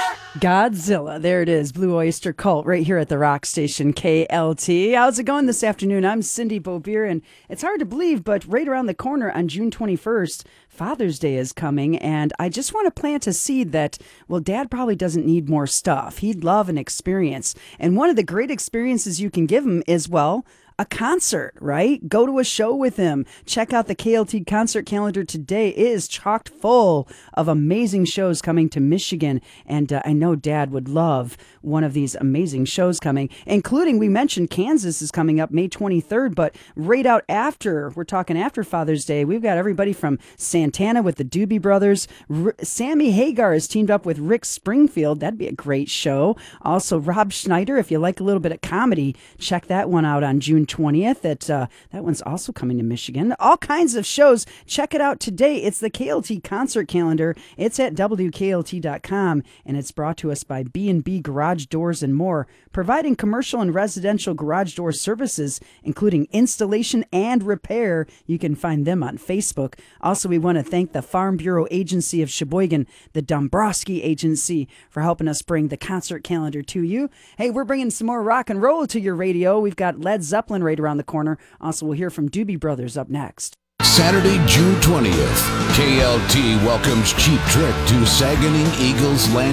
Godzilla. There it is. Blue Oyster Cult right here at the rock station KLT. How's it going this afternoon? I'm Cindy Beaubier, and it's hard to believe, but right around the corner on June 21st, Father's Day is coming, and I just want to plant a seed that, well, Dad probably doesn't need more stuff. He'd love an experience. And one of the great experiences you can give him is, well, a concert, right? Go to a show with him. Check out the KLT concert calendar today. It is chocked full of amazing shows coming to Michigan. And I know Dad would love one of these amazing shows coming, including, we mentioned Kansas is coming up May 23rd, but right out after, we're talking after Father's Day, we've got everybody from Santana with the Doobie Brothers. Sammy Hagar is teamed up with Rick Springfield. That'd be a great show. Also, Rob Schneider, if you like a little bit of comedy, check that one out on June 20th. That one's also coming to Michigan. All kinds of shows. Check it out today. It's the KLT concert calendar. It's at WKLT.com, and it's brought to us by B&B Garage Doors and More, providing commercial and residential garage door services, including installation and repair. You can find them on Facebook. Also, we want to thank the Farm Bureau Agency of Sheboygan, the Dombrowski Agency, for helping us bring the concert calendar to you. Hey, we're bringing some more rock and roll to your radio. We've got Led Zeppelin right around the corner. Also, we'll hear from Doobie Brothers up next. Saturday, June 20th, KLT welcomes Cheap Trick to Saganing Eagles Landing.